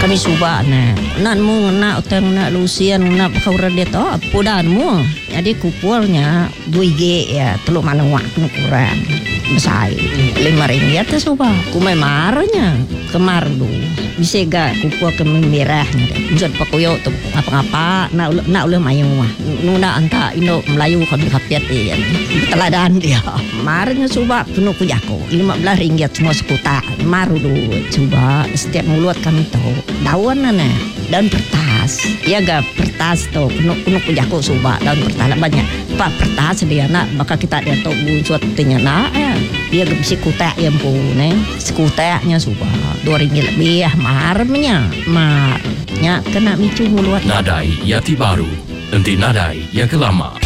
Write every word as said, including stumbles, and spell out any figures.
kami suba na nan mo na utang na lusian na kau radet oh pudan mo jadi kupurnya dua G ya teluk mana waktu kurang besar lima ringgit tu suba kumai marnya kemar du bisa ga kupur ke merahnya deh usut pakuyo tu apa-apa nak nak uleh mayu mah nuna anta Indo Melayu kami kapiat ya teladan dia marnya suba penuh kujako lima belas ringgit semua sekuta maru du coba setiap mulut kami tahu daun nana daun pertas ya ga pertas tu penuh penuh kujako suba daun pertas banyak pak pertas dia nak maka kita dia tahu buat tinya nak ya dia bisa kutak yang pun sekutaknya suba dua ringgit lebih ya marnya marnya kena micu mulut Nadai Yati Baru, nanti nadai yang kelama.